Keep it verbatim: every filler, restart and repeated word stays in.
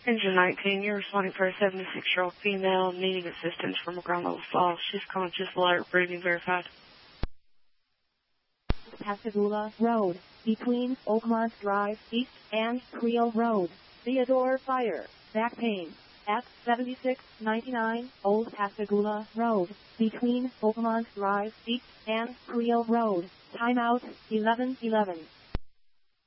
Engine nineteen, you're responding for a seventy-six-year-old female needing assistance from a ground level fall. She's conscious, alert, breathing verified. Pascagoula Road, between Oakmont Drive East and Creel Road. Theodore Fire, back pain. At seventy-six ninety-nine Old Pascagoula Road, between Oakmont Drive East and Creel Road. Timeout eleven eleven.